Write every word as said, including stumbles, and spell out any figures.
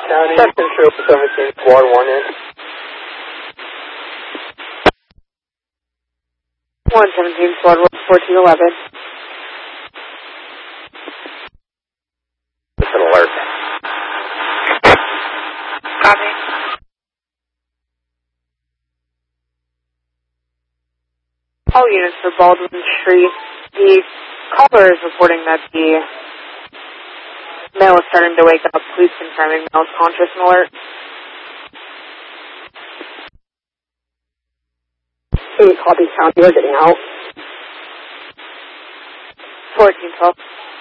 County, Control seventeen, Squad one in. one seventeen, Squad one, fourteen eleven. It's an alert. Copy. All units for Baldwin Street. The caller is reporting that the male is starting to wake up. Please confirming male is conscious and alert. Hey, copy, County, we're getting out. fourteen twelve.